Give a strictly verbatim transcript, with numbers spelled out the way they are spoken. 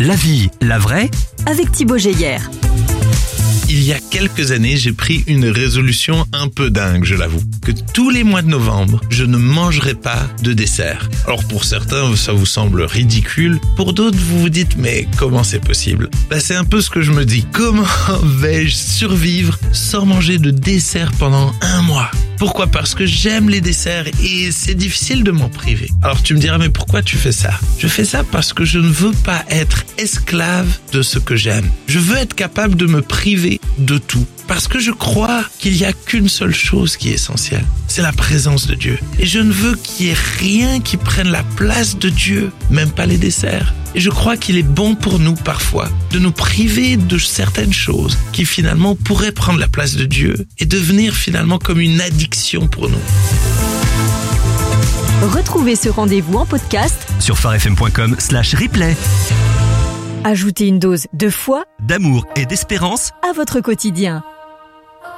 La vie, la vraie, avec Thibaut Geyer. Il y a quelques années, j'ai pris une résolution un peu dingue, je l'avoue. Que tous les mois de novembre, je ne mangerai pas de dessert. Alors pour certains, ça vous semble ridicule. Pour d'autres, vous vous dites, mais comment c'est possible ? Bah, c'est un peu ce que je me dis. Comment vais-je survivre sans manger de dessert pendant un mois ? Pourquoi ? Parce que j'aime les desserts et c'est difficile de m'en priver. Alors tu me diras, mais pourquoi tu fais ça ? Je fais ça parce que je ne veux pas être esclave de ce que j'aime. Je veux être capable de me priver de tout. Parce que je crois qu'il n'y a qu'une seule chose qui est essentielle. C'est la présence de Dieu. Et je ne veux qu'il y ait rien qui prenne la place de Dieu, même pas les desserts. Et je crois qu'il est bon pour nous parfois de nous priver de certaines choses qui finalement pourraient prendre la place de Dieu et devenir finalement comme une addiction pour nous. Retrouvez ce rendez-vous en podcast sur farfm.com slash replay. Ajoutez une dose de foi D'amour et d'espérance à votre quotidien.